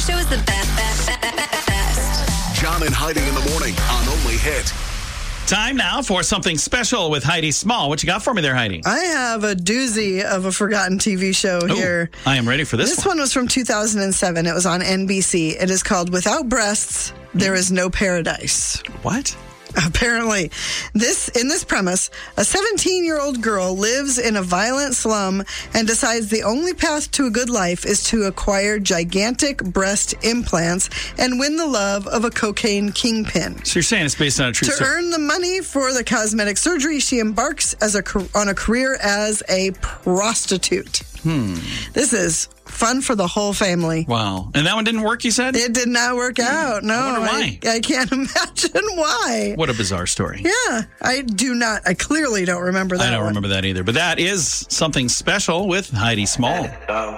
Show is the best. John and Heidi in the morning on Only Hit. Time now for something special with Heidi Small. What you got for me there, Heidi? I have a doozy of a forgotten TV show here. I am ready for this This one was from 2007. It was on NBC. It is called Without Breasts, There Is No Paradise. What? Apparently, in this premise, a 17-year-old girl lives in a violent slum and decides the only path to a good life is to acquire gigantic breast implants and win the love of a cocaine kingpin. So you're saying it's based on a true To story? earn the money for the cosmetic surgery, she embarks on a career as a prostitute. This is fun for the whole family. Wow. And that one didn't work, you said? It did not work out. No, I wonder why. I can't imagine why. What a bizarre story. Yeah, I clearly don't remember that I don't one. remember that either. But that is something special with Heidi Small.